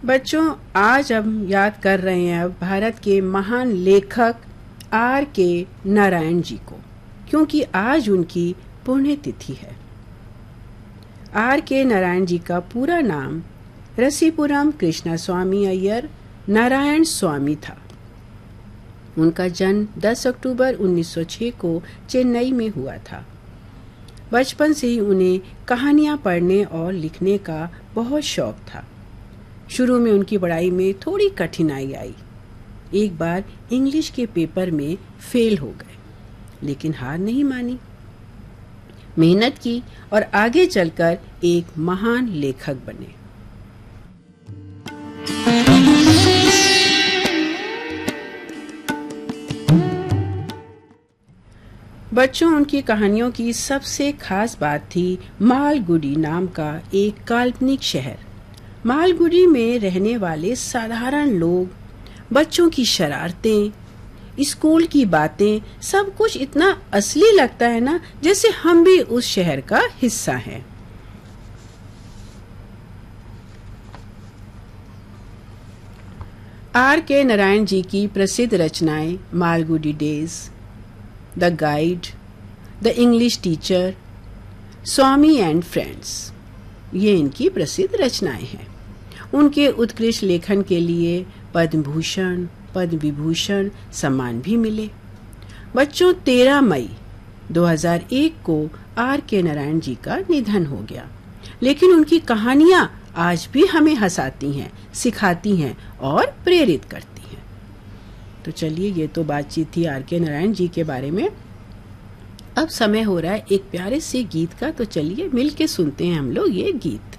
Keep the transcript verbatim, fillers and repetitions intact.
बच्चों, आज हम याद कर रहे हैं भारत के महान लेखक आर के नारायण जी को, क्योंकि आज उनकी पुण्यतिथि है। आर के नारायण जी का पूरा नाम रसीपुरम कृष्णस्वामी अय्यर नारायण स्वामी था। उनका जन्म दस अक्टूबर उन्नीस सौ छह को चेन्नई में हुआ था। बचपन से ही उन्हें कहानियां पढ़ने और लिखने का बहुत शौक था। शुरू में उनकी पढ़ाई में थोड़ी कठिनाई आई। एक बार इंग्लिश के पेपर में फेल हो गए, लेकिन हार नहीं मानी, मेहनत की और आगे चलकर एक महान लेखक बने। बच्चों, उनकी कहानियों की सबसे खास बात थी मालगुडी नाम का एक काल्पनिक शहर। मालगुडी में रहने वाले साधारण लोग, बच्चों की शरारतें, स्कूल की बातें, सब कुछ इतना असली लगता है ना, जैसे हम भी उस शहर का हिस्सा हैं। आर के नारायण जी की प्रसिद्ध रचनाएं Malgudi days, the guide, the English teacher, Swami and friends, ये इनकी प्रसिद्ध रचनाएं हैं। उनके उत्कृष्ट लेखन के लिए पद्म भूषण, पद्म विभूषण सम्मान भी मिले। बच्चों, तेरह मई दो हज़ार एक को आर के नारायण जी का निधन हो गया, लेकिन उनकी कहानियां आज भी हमें हंसाती हैं, सिखाती हैं और प्रेरित करती हैं। तो चलिए, ये तो बातचीत थी आर के नारायण जी के बारे में। अब समय हो रहा है एक प्यारे से गीत का, तो चलिए मिल के सुनते हैं हम लोग ये गीत।